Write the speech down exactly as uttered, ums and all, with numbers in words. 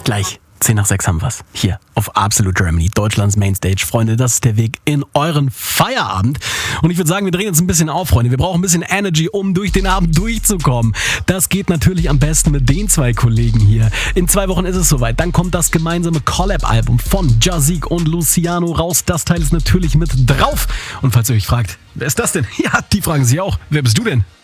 Gleich. zehn nach sechs haben wir's. Hier auf Absolute Germany, Deutschlands Mainstage. Freunde, das ist der Weg in euren Feierabend. Und ich würde sagen, wir drehen uns ein bisschen auf, Freunde. Wir brauchen ein bisschen Energy, um durch den Abend durchzukommen. Das geht natürlich am besten mit den zwei Kollegen hier. In zwei Wochen ist es soweit. Dann kommt das gemeinsame Collab-Album von Jazik und Luciano raus. Das Teil ist natürlich mit drauf. Und falls ihr euch fragt, wer ist das denn? Ja, die fragen sich auch. Wer bist du denn?